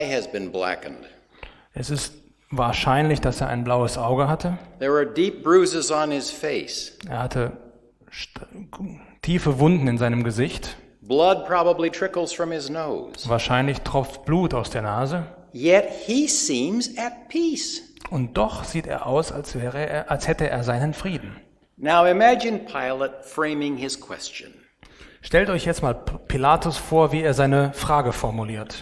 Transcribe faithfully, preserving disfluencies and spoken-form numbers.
has been blackened. Es ist wahrscheinlich, dass er ein blaues Auge hatte. There are deep bruises on his face. Er hatte st- tiefe Wunden in seinem Gesicht. Blood probably trickles from his nose. Wahrscheinlich tropft Blut aus der Nase. Yet he seems at peace. Und doch sieht er aus, als wäre er, als hätte er seinen Frieden. Now imagine Pilate framing his question. Stellt euch jetzt mal Pilatus vor, wie er seine Frage formuliert.